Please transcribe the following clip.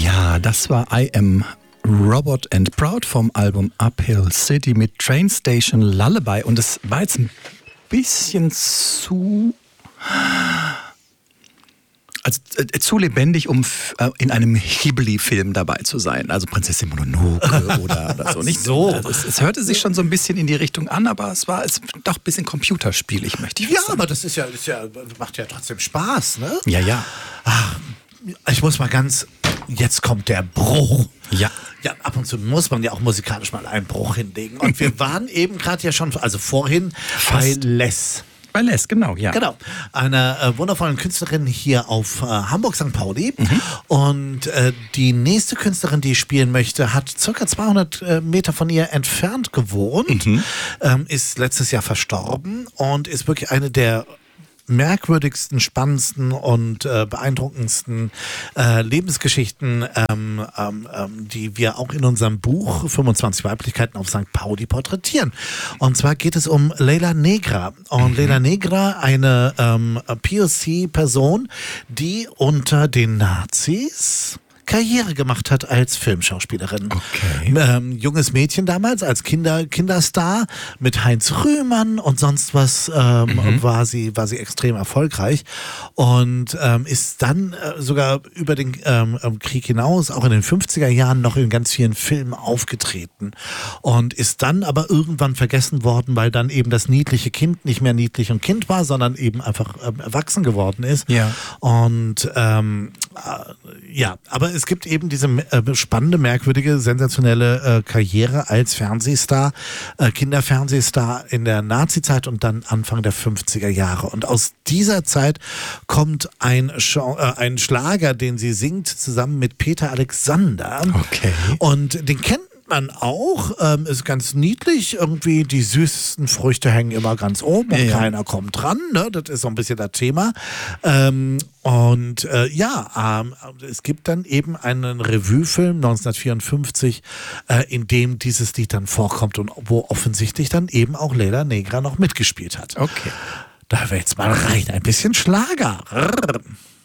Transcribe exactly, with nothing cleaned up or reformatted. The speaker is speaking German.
Ja, das war I Am Robot and Proud vom Album Uphill City mit Train Station Lullaby. Und es war jetzt ein bisschen zu... Also äh, zu lebendig, um f- äh, in einem Ghibli-Film dabei zu sein. Also Prinzessin Mononoke oder, oder so. Nicht so. Also es, es hörte sich schon so ein bisschen in die Richtung an, aber es war es doch ein bisschen computerspielig, möchte ich Ja, sagen. aber das ist ja, ist ja, macht ja trotzdem Spaß, ne? Ja, ja. Ach, ich muss mal ganz, jetzt kommt der Bruch. Ja. Ja, ab und zu muss man ja auch musikalisch mal einen Bruch hinlegen. Und wir waren eben gerade ja schon, also vorhin bei Les. Bei Les, genau, ja. Genau, einer äh, wundervollen Künstlerin hier auf äh, Hamburg Sankt Pauli. Mhm. Und äh, die nächste Künstlerin, die ich spielen möchte, hat circa zweihundert äh, Meter von ihr entfernt gewohnt, mhm. ähm, ist letztes Jahr verstorben und ist wirklich eine der merkwürdigsten, spannendsten und äh, beeindruckendsten äh, Lebensgeschichten, ähm, ähm, ähm, die wir auch in unserem Buch fünfundzwanzig Weiblichkeiten auf Sankt Pauli porträtieren. Und zwar geht es um Leila Negra. Und mhm. Leila Negra, eine ähm, P O C-Person, die unter den Nazis Karriere gemacht hat als Filmschauspielerin. Okay. Ähm, junges Mädchen damals, als Kinder, Kinderstar mit Heinz Rühmann und sonst was ähm, mhm. war sie, war sie extrem erfolgreich und ähm, ist dann äh, sogar über den ähm, Krieg hinaus, auch in den fünfziger Jahren noch in ganz vielen Filmen aufgetreten und ist dann aber irgendwann vergessen worden, weil dann eben das niedliche Kind nicht mehr niedlich und Kind war, sondern eben einfach ähm, erwachsen geworden ist. Ja. Und ähm, äh, ja, aber es gibt eben diese äh, spannende, merkwürdige, sensationelle äh, Karriere als Fernsehstar, äh, Kinderfernsehstar in der Nazi-Zeit und dann Anfang der fünfziger Jahre. Und aus dieser Zeit kommt ein, Sch- äh, ein Schlager, den sie singt, zusammen mit Peter Alexander. Okay. Und den kennt man auch, ähm, ist ganz niedlich, irgendwie die süßesten Früchte hängen immer ganz oben und ja. keiner kommt dran, ne? Das ist so ein bisschen das Thema. Ähm, und äh, ja, ähm, es gibt dann eben einen Revuefilm neunzehnhundertvierundfünfzig, äh, in dem dieses Lied dann vorkommt und wo offensichtlich dann eben auch Leila Negra noch mitgespielt hat. Okay. Da wir jetzt mal rein, ein bisschen Schlager.